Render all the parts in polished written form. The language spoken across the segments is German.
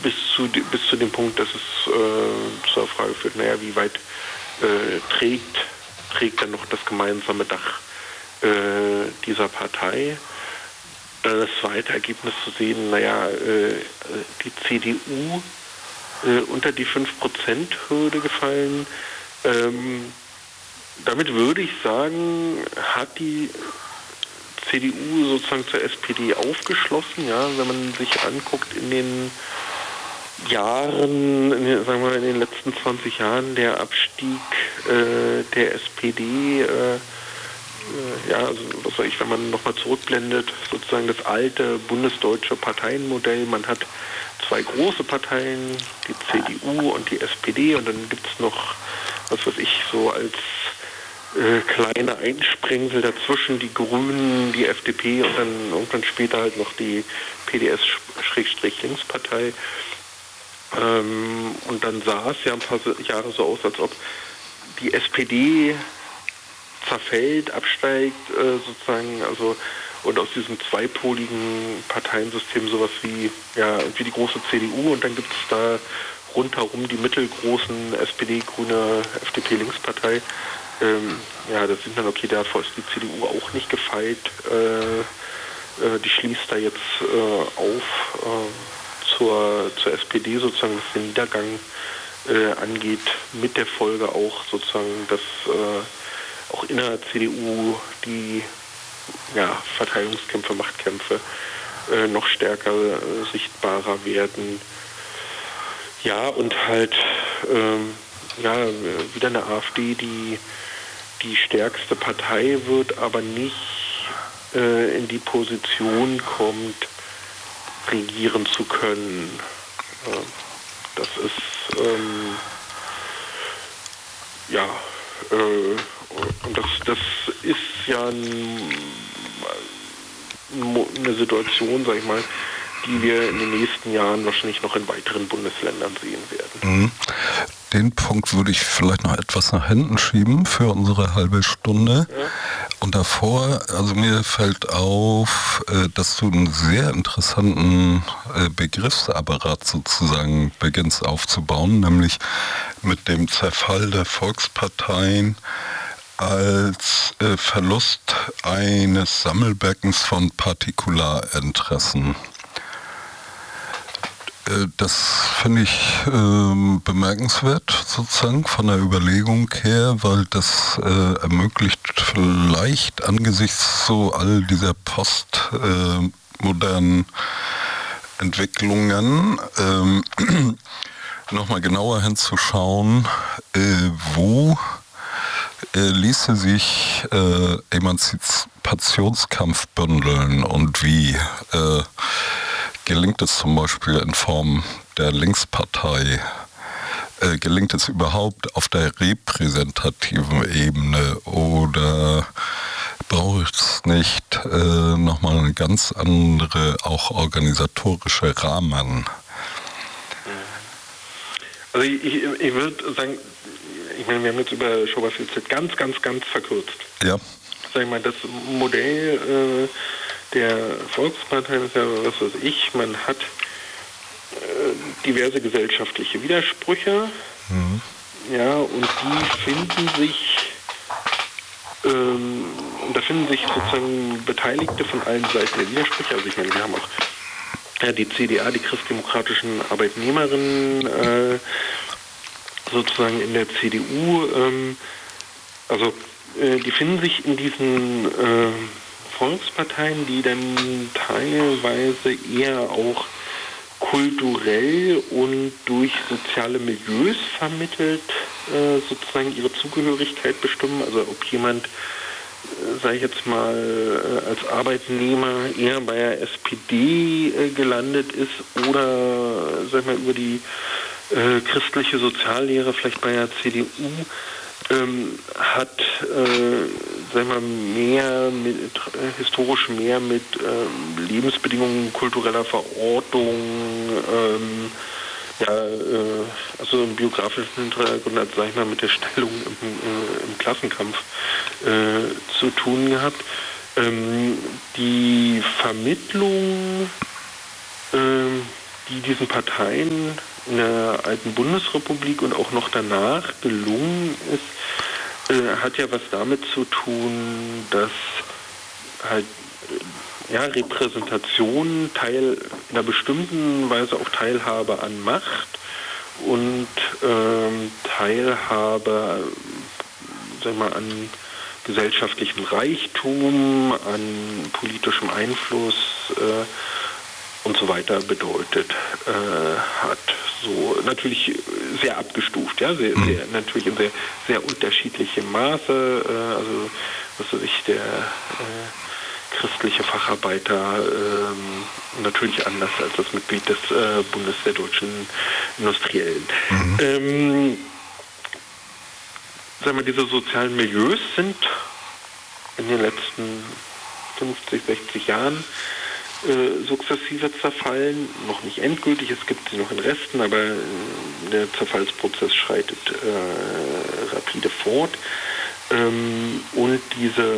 bis zu dem Punkt, dass es zur Frage führt, naja, wie weit trägt dann noch das gemeinsame Dach dieser Partei. Das zweite Ergebnis zu sehen, naja, die CDU unter die 5%-Hürde gefallen. Damit würde ich sagen, hat die CDU sozusagen zur SPD aufgeschlossen, ja, wenn man sich anguckt in den Jahren, sagen wir in den letzten 20 Jahren, der Abstieg der SPD, also was weiß ich, wenn man nochmal zurückblendet, sozusagen das alte bundesdeutsche Parteienmodell, man hat zwei große Parteien, die CDU und die SPD, und dann gibt es noch, was weiß ich, so als kleine Einsprengsel dazwischen, die Grünen, die FDP und dann irgendwann später halt noch die PDS-Linkspartei. Und dann sah es ja ein paar Jahre so aus, als ob die SPD zerfällt, absteigt, sozusagen, also, und aus diesem zweipoligen Parteiensystem sowas wie die große CDU, und dann gibt es da rundherum die mittelgroßen SPD, Grüne, FDP, Linkspartei. Das sieht man, okay, davor ist die CDU auch nicht gefeit. Die schließt da jetzt auf zur SPD sozusagen, was den Niedergang angeht, mit der Folge auch sozusagen, dass auch innerhalb der CDU die Verteilungskämpfe, Machtkämpfe noch stärker sichtbarer werden. Ja, und halt wieder eine AfD, die stärkste Partei wird, aber nicht in die Position kommt, regieren zu können. Das ist und das ist ja eine Situation, sag ich mal, die wir in den nächsten Jahren wahrscheinlich noch in weiteren Bundesländern sehen werden. Den Punkt würde ich vielleicht noch etwas nach hinten schieben für unsere halbe Stunde. Ja. Und davor, also mir fällt auf, dass du einen sehr interessanten Begriffsapparat sozusagen beginnst aufzubauen, nämlich mit dem Zerfall der Volksparteien als Verlust eines Sammelbeckens von Partikularinteressen. Das finde ich bemerkenswert sozusagen von der Überlegung her, weil das ermöglicht vielleicht angesichts so all dieser postmodernen Entwicklungen nochmal genauer hinzuschauen, wo ließe sich Emanzipationskampf bündeln und wie gelingt es zum Beispiel in Form der Linkspartei? Gelingt es überhaupt auf der repräsentativen Ebene oder braucht es nicht nochmal eine ganz andere, auch organisatorische Rahmen? Also ich würde sagen, ich meine, wir haben jetzt über Schober-Filzett ganz verkürzt. Ja. Sag ich mal, das Modell der Volkspartei ist ja, was weiß ich, man hat diverse gesellschaftliche Widersprüche, und die finden sich, da finden sich sozusagen Beteiligte von allen Seiten der Widersprüche. Also ich meine, wir haben auch die CDA, die christdemokratischen Arbeitnehmerinnen, sozusagen in der CDU, die finden sich in diesen Volksparteien, die dann teilweise eher auch kulturell und durch soziale Milieus vermittelt sozusagen ihre Zugehörigkeit bestimmen. Also ob jemand, sage ich jetzt mal, als Arbeitnehmer eher bei der SPD gelandet ist oder, sag ich mal, über die christliche Soziallehre vielleicht bei der CDU, hat, sagen wir mal, historisch mehr mit Lebensbedingungen kultureller Verortung, also im biografischen Hintergrund hat, sag ich mal, mit der Stellung im Klassenkampf zu tun gehabt. Die Vermittlung, die diesen Parteien in der alten Bundesrepublik und auch noch danach gelungen ist, hat ja was damit zu tun, dass halt Repräsentation, in einer bestimmten Weise auch Teilhabe an Macht und Teilhabe, sagen wir mal, an gesellschaftlichem Reichtum, an politischem Einfluss und so weiter bedeutet hat. So natürlich sehr abgestuft, ja, natürlich in sehr unterschiedlichem Maße. Also was weiß ich, der christliche Facharbeiter natürlich anders als das Mitglied des Bundes der deutschen Industriellen. Sagen wir, diese sozialen Milieus sind in den letzten 50, 60 Jahren sukzessive zerfallen, noch nicht endgültig, es gibt sie noch in Resten, aber der Zerfallsprozess schreitet rapide fort. Und diese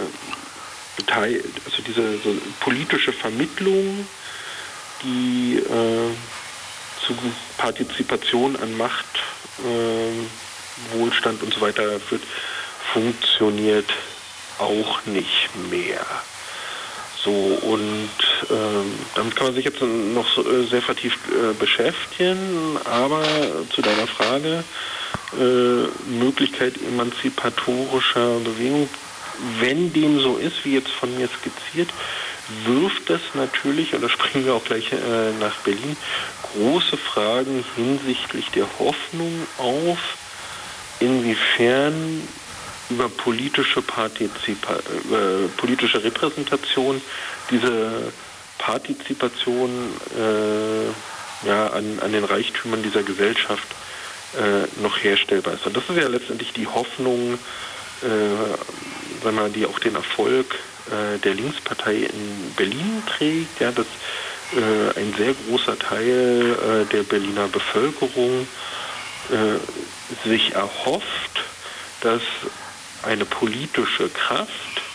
politische Vermittlung, die zu Partizipation an Macht, Wohlstand und so weiter führt, funktioniert auch nicht mehr. So, und damit kann man sich jetzt noch sehr vertieft beschäftigen, aber zu deiner Frage, Möglichkeit emanzipatorischer Bewegung, wenn dem so ist, wie jetzt von mir skizziert, wirft das natürlich, und da springen wir auch gleich nach Berlin, große Fragen hinsichtlich der Hoffnung auf, inwiefern über politische Repräsentation diese Partizipation an den Reichtümern dieser Gesellschaft noch herstellbar ist. Und das ist ja letztendlich die Hoffnung, die auch den Erfolg der Linkspartei in Berlin trägt, ja, dass ein sehr großer Teil der Berliner Bevölkerung sich erhofft, dass eine politische Kraft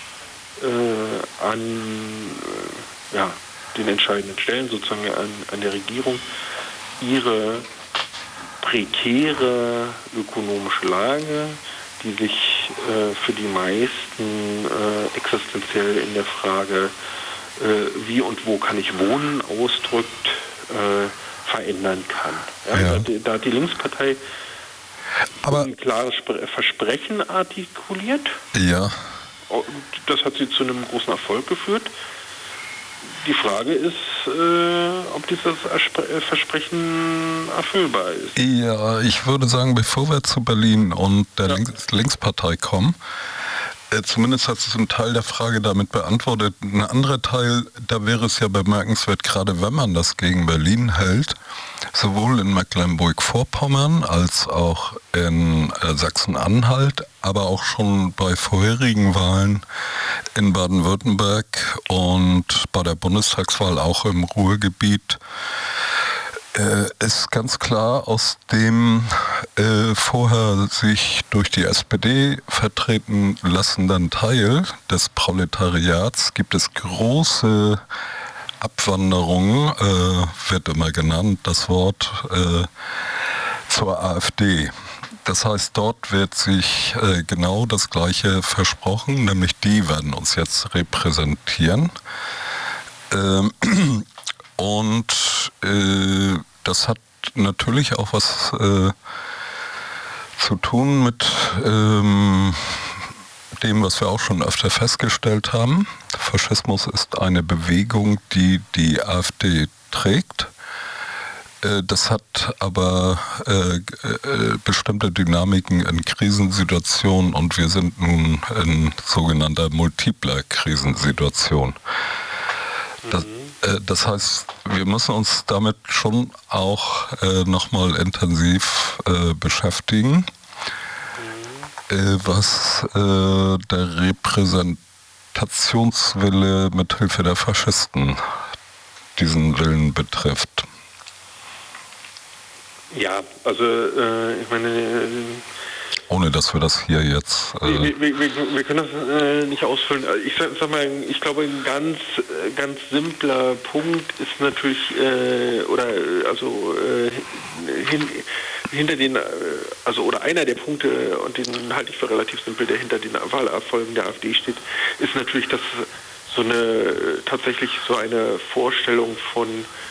an den entscheidenden Stellen, sozusagen an der Regierung, ihre prekäre ökonomische Lage, die sich für die meisten existenziell in der Frage, wie und wo kann ich wohnen, ausdrückt, verändern kann. Ja? Da hat die Linkspartei ein klares Versprechen artikuliert. Ja. Das hat sie zu einem großen Erfolg geführt. Die Frage ist, ob dieses Versprechen erfüllbar ist. Ja, ich würde sagen, bevor wir zu Berlin und der Linkspartei kommen, zumindest hat es einen Teil der Frage damit beantwortet. Ein anderer Teil, da wäre es ja bemerkenswert, gerade wenn man das gegen Berlin hält, sowohl in Mecklenburg-Vorpommern als auch in Sachsen-Anhalt, aber auch schon bei vorherigen Wahlen in Baden-Württemberg und bei der Bundestagswahl auch im Ruhrgebiet, ist ganz klar, aus dem vorher sich durch die SPD vertreten lassenden Teil des Proletariats gibt es große Abwanderung, wird immer genannt, das Wort, zur AfD. Das heißt, dort wird sich genau das Gleiche versprochen, nämlich die werden uns jetzt repräsentieren. Und das hat natürlich auch was zu tun mit dem, was wir auch schon öfter festgestellt haben. Faschismus ist eine Bewegung, die die AfD trägt. Das hat aber bestimmte Dynamiken in Krisensituationen und wir sind nun in sogenannter multipler Krisensituation. Das heißt, wir müssen uns damit schon auch nochmal intensiv beschäftigen, was der Repräsentationswille mithilfe der Faschisten diesen Willen betrifft. Ja, also ich meine, Ohne dass wir das hier jetzt... Wir können das nicht ausfüllen. Ich sag mal, ich glaube, ein ganz simpler Punkt ist natürlich, hinter den, oder einer der Punkte, und den halte ich für relativ simpel, der hinter den Wahlerfolgen der AfD steht, ist natürlich, dass tatsächlich so eine Vorstellung von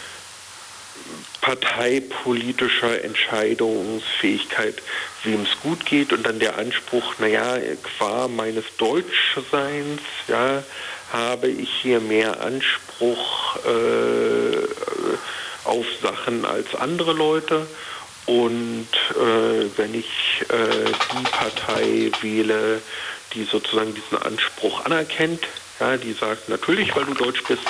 parteipolitischer Entscheidungsfähigkeit, wem es gut geht, und dann der Anspruch, qua meines Deutschseins, habe ich hier mehr Anspruch auf Sachen als andere Leute, und wenn ich die Partei wähle, die sozusagen diesen Anspruch anerkennt, die sagt, natürlich, weil du Deutsch bist,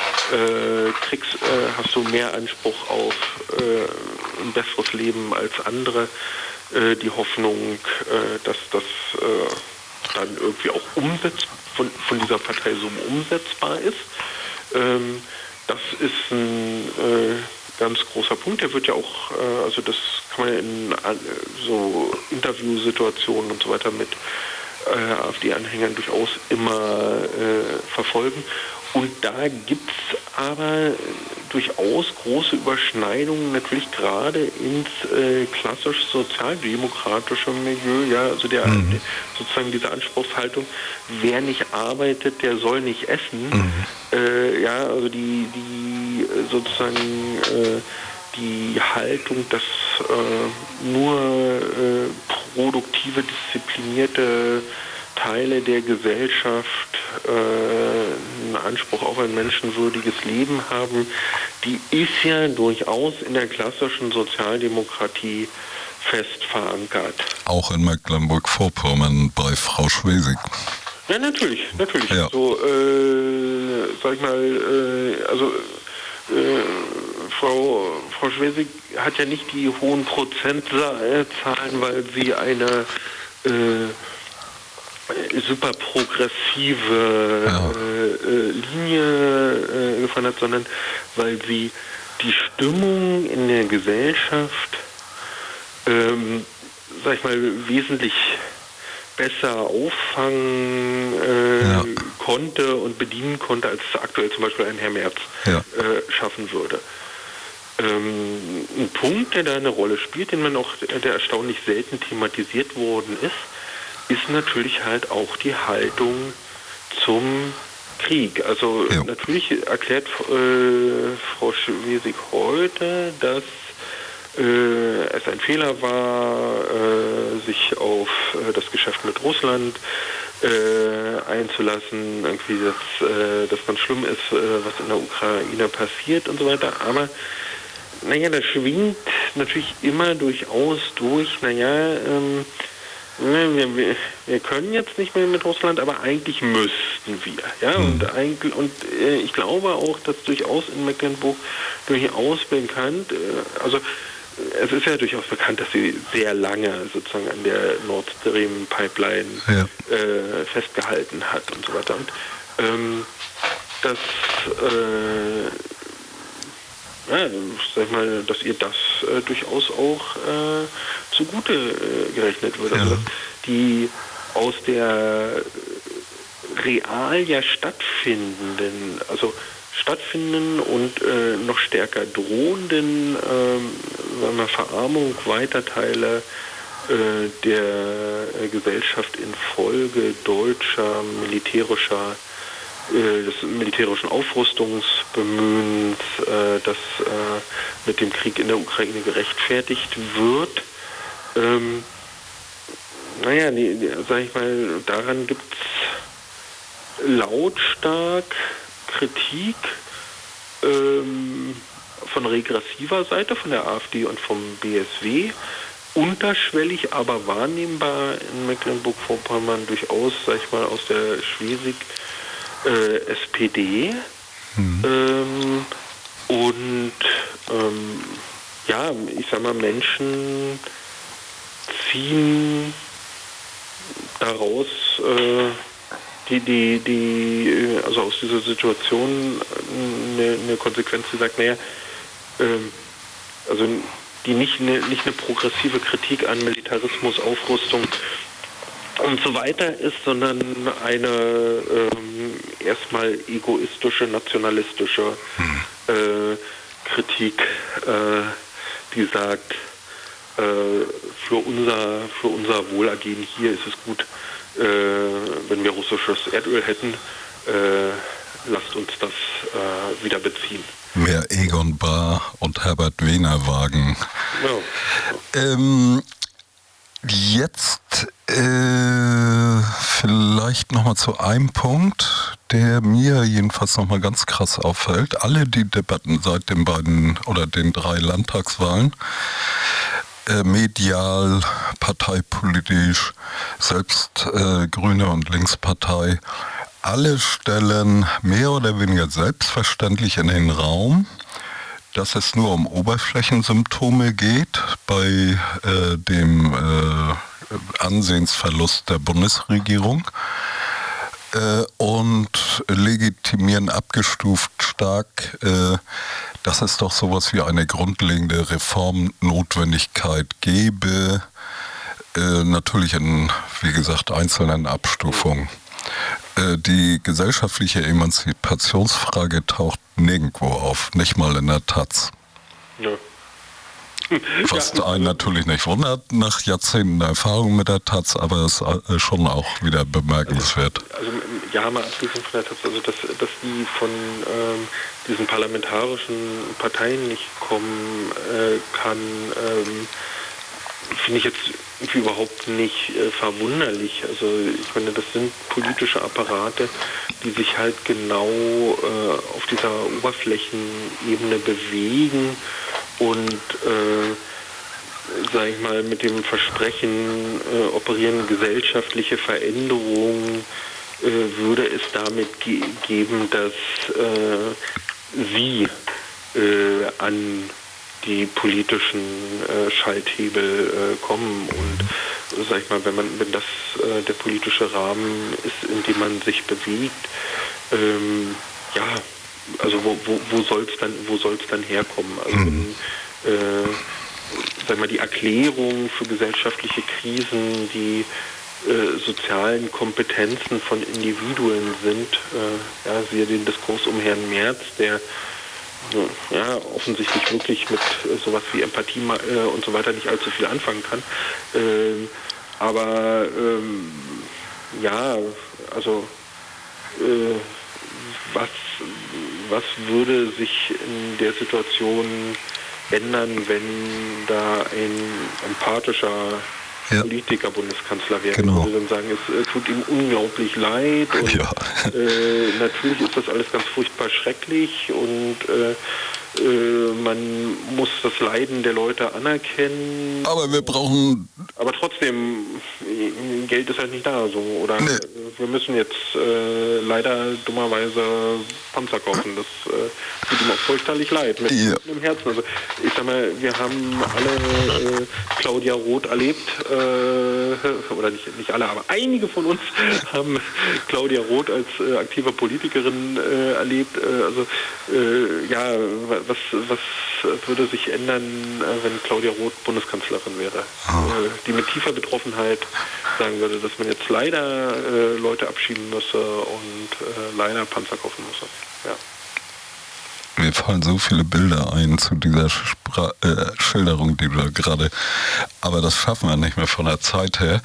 hast du mehr Anspruch auf ein besseres Leben als andere. Die Hoffnung, dass das dann irgendwie auch von dieser Partei so umsetzbar ist. Das ist ein ganz großer Punkt. Der wird ja auch, das kann man in so Interviewsituationen und so weiter mit AfD-Anhängern durchaus immer verfolgen. Und da gibt es aber durchaus große Überschneidungen, natürlich gerade ins klassisch sozialdemokratische Milieu, sozusagen diese Anspruchshaltung, wer nicht arbeitet, der soll nicht essen. Die Haltung, dass nur produktive, disziplinierte Teile der Gesellschaft einen Anspruch auf ein menschenwürdiges Leben haben, die ist ja durchaus in der klassischen Sozialdemokratie fest verankert. Auch in Mecklenburg-Vorpommern bei Frau Schwesig. Ja, natürlich. Ja. So, Frau Schwesig hat ja nicht die hohen Prozentzahlen, weil sie eine super progressive Linie gefahren hat, sondern weil sie die Stimmung in der Gesellschaft, wesentlich besser auffangen konnte und bedienen konnte, als aktuell zum Beispiel ein Herr Merz schaffen würde. Ein Punkt, der da eine Rolle spielt, der erstaunlich selten thematisiert worden ist natürlich halt auch die Haltung zum Krieg. Also natürlich erklärt Frau Schwesig heute, dass es ein Fehler war, sich auf das Geschäft mit Russland einzulassen, irgendwie, dass ganz schlimm ist, was in der Ukraine passiert und so weiter. Aber da schwingt natürlich immer durchaus durch, wir können jetzt nicht mehr mit Russland, aber eigentlich müssten wir. Ich glaube auch, dass durchaus in Mecklenburg durchaus bekannt, es ist ja durchaus bekannt, dass sie sehr lange sozusagen an der Nord Stream Pipeline festgehalten hat und so weiter. Und dass ihr das durchaus auch zugute gerechnet wird. Also, dass die aus der real stattfindenden und noch stärker drohenden Verarmung weiter Teile der Gesellschaft infolge deutscher des militärischen Aufrüstungsbemühens, das mit dem Krieg in der Ukraine gerechtfertigt wird. Daran gibt es lautstark Kritik von regressiver Seite, von der AfD und vom BSW, unterschwellig, aber wahrnehmbar in Mecklenburg-Vorpommern durchaus, aus der Schwesig SPD. Menschen ziehen daraus aus dieser Situation eine Konsequenz, die sagt, die nicht eine progressive Kritik an Militarismus, Aufrüstung und so weiter ist, sondern eine erstmal egoistische, nationalistische Kritik, die sagt, für unser Wohlergehen hier ist es gut, wenn wir russisches Erdöl hätten, lasst uns das wieder beziehen. Mehr Egon Bahr und Herbert Wehner wagen. Ja. Jetzt vielleicht nochmal zu einem Punkt, der mir jedenfalls nochmal ganz krass auffällt. Alle die Debatten seit den beiden oder den 3 Landtagswahlen, medial, parteipolitisch, selbst Grüne und Linkspartei, alle stellen mehr oder weniger selbstverständlich in den Raum, dass es nur um Oberflächensymptome geht bei dem Ansehensverlust der Bundesregierung und legitimieren abgestuft stark, dass es doch sowas wie eine grundlegende Reformnotwendigkeit gäbe, natürlich in, wie gesagt, einzelnen Abstufungen. Die gesellschaftliche Emanzipationsfrage taucht nirgendwo auf, nicht mal in der Taz. Ja. Was einen natürlich nicht wundert, nach Jahrzehnten Erfahrung mit der Taz, aber es ist schon auch wieder bemerkenswert. Also ja, mal abgesehen von der Taz, also dass die von diesen parlamentarischen Parteien nicht kommen kann, finde ich jetzt irgendwie überhaupt nicht verwunderlich. Also ich meine, das sind politische Apparate, die sich halt genau auf dieser Oberflächenebene bewegen und, sage ich mal, mit dem Versprechen operieren, gesellschaftliche Veränderungen würde es damit geben, dass sie an die politischen Schalthebel kommen und, sag ich mal, wenn das der politische Rahmen ist, in dem man sich bewegt, ja, also wo soll's dann herkommen? Also wenn, sag mal, die Erklärung für gesellschaftliche Krisen, die sozialen Kompetenzen von Individuen sind, ja, siehe den Diskurs um Herrn Merz, der ja, offensichtlich wirklich mit sowas wie Empathie und so weiter nicht allzu viel anfangen kann. Aber ja, also was würde sich in der Situation ändern, wenn da ein empathischer Politiker Bundeskanzler wäre? Genau. Ich würde dann sagen, es tut ihm unglaublich leid und natürlich ist das alles ganz furchtbar schrecklich und man muss das Leiden der Leute anerkennen. Aber trotzdem, Geld ist halt nicht da, so, oder wir müssen jetzt leider dummerweise Panzer kaufen. Das tut ihm auch furchtbarlich leid, mit dem Herzen. Also ich sag mal, wir haben alle Claudia Roth erlebt, oder nicht alle, aber einige von uns haben Claudia Roth als aktive Politikerin erlebt. Also ja, was würde sich ändern, wenn Claudia Roth Bundeskanzlerin wäre? Die mit tiefer Betroffenheit sagen würde, dass man jetzt leider Leute abschieben müsse und leider Panzer kaufen müsse. Ja. Mir fallen so viele Bilder ein zu dieser Schilderung, die du da gerade, aber das schaffen wir nicht mehr von der Zeit her.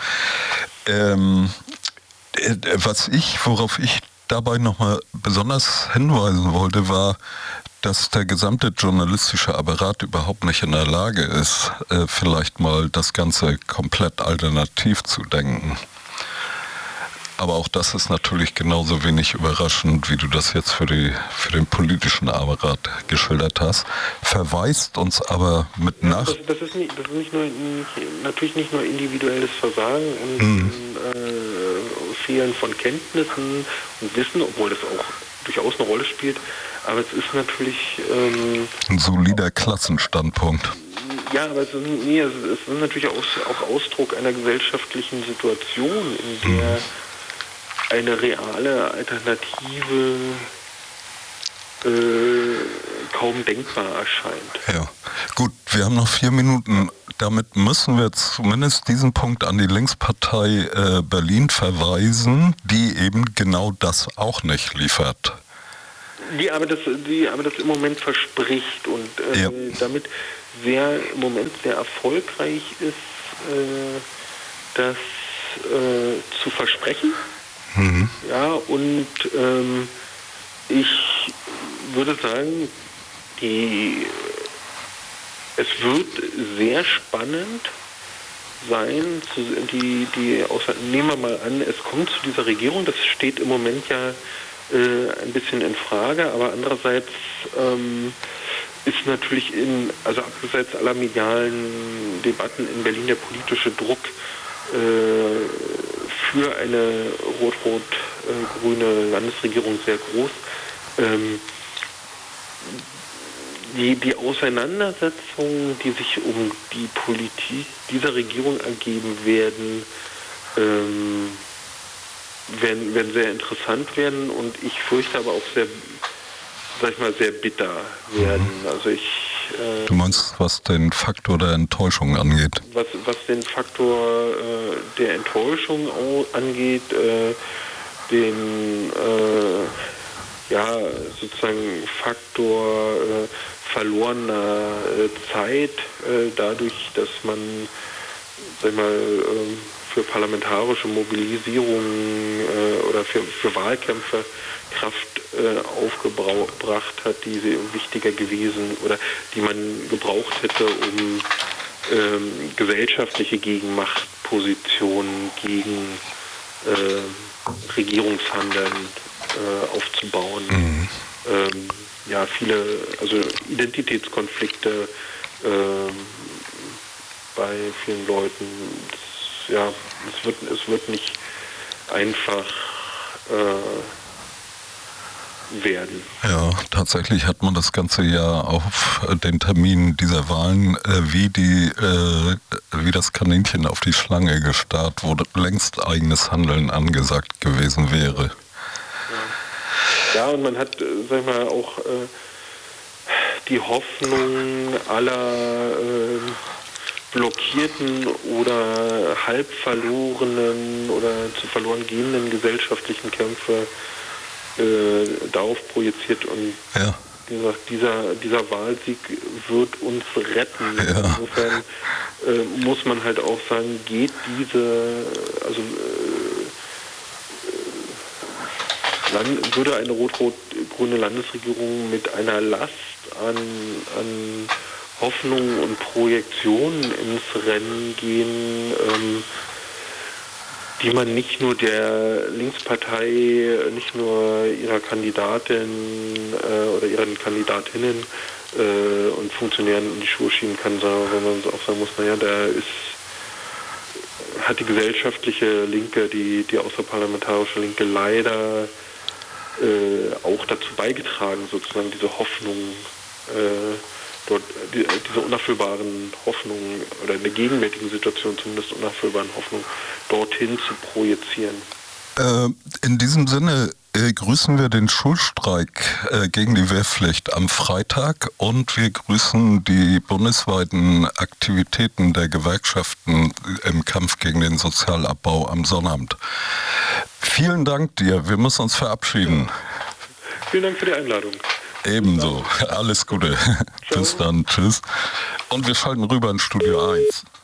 Worauf ich dabei nochmal besonders hinweisen wollte, war, dass der gesamte journalistische Apparat überhaupt nicht in der Lage ist, vielleicht mal das Ganze komplett alternativ zu denken. Aber auch das ist natürlich genauso wenig überraschend, wie du das jetzt für den politischen Apparat geschildert hast, verweist uns aber mit nach... Das ist natürlich nicht nur individuelles Versagen und Fehlen von Kenntnissen und Wissen, obwohl das auch durchaus eine Rolle spielt, aber es ist natürlich... ein solider Klassenstandpunkt. Ja, aber es ist natürlich auch Ausdruck einer gesellschaftlichen Situation, in der eine reale Alternative kaum denkbar erscheint. Ja, gut, Wir haben noch 4 Minuten. Damit müssen wir zumindest diesen Punkt an die Linkspartei Berlin verweisen, die eben genau das auch nicht liefert. Die aber das im Moment verspricht und damit im Moment sehr erfolgreich ist, das zu versprechen. Mhm. Ja, und ich würde sagen, es wird sehr spannend sein, nehmen wir mal an, es kommt zu dieser Regierung, das steht im Moment ja ein bisschen in Frage, aber andererseits ist natürlich abseits aller medialen Debatten in Berlin der politische Druck für eine rot-rot-grüne Landesregierung sehr groß. Die Auseinandersetzungen, die sich um die Politik dieser Regierung ergeben werden, werden sehr interessant werden und ich fürchte aber auch sehr bitter werden. Also du meinst, was den Faktor der Enttäuschung angeht? Was den Faktor der Enttäuschung angeht, den sozusagen Faktor verlorener Zeit, dadurch, dass man, für parlamentarische Mobilisierung oder für Wahlkämpfe Kraft aufgebracht hat, die wichtiger gewesen oder die man gebraucht hätte, um gesellschaftliche Gegenmachtpositionen gegen Regierungshandeln aufzubauen. Mhm. Viele Identitätskonflikte bei vielen Leuten. Es wird nicht einfach werden. Ja, tatsächlich hat man das ganze Jahr auf den Termin dieser Wahlen wie das Kaninchen auf die Schlange gestarrt, wo längst eigenes Handeln angesagt gewesen wäre. Ja, und man hat, auch die Hoffnung aller blockierten oder halb verlorenen oder zu verloren gehenden gesellschaftlichen Kämpfe darauf projiziert und dieser Wahlsieg wird uns retten. Ja. Insofern muss man halt auch sagen, geht würde eine rot-rot-grüne Landesregierung mit einer Last an Hoffnungen und Projektionen ins Rennen gehen, die man nicht nur der Linkspartei, nicht nur ihrer Kandidatin oder ihren Kandidatinnen und Funktionären in die Schuhe schieben kann, sondern wenn man auch sagen muss, hat die gesellschaftliche Linke, die außerparlamentarische Linke leider auch dazu beigetragen, sozusagen diese Hoffnung, diese unerfüllbaren Hoffnungen oder in der gegenwärtigen Situation zumindest unerfüllbaren Hoffnungen dorthin zu projizieren. In diesem Sinne grüßen wir den Schulstreik gegen die Wehrpflicht am Freitag und wir grüßen die bundesweiten Aktivitäten der Gewerkschaften im Kampf gegen den Sozialabbau am Sonnabend. Vielen Dank dir, wir müssen uns verabschieden. Vielen Dank für die Einladung. Ebenso, alles Gute. Ciao. Bis dann, tschüss. Und wir schalten rüber in Studio 1.